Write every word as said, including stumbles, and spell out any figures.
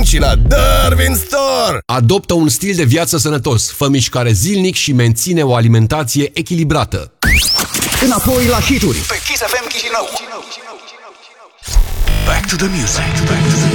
și la Darwin Store! Adoptă un stil de viață sănătos, fă mișcare zilnic și menține o alimentație echilibrată. Înapoi la hituri Pe Kiss F M Chișinău. Back to the music. Back to the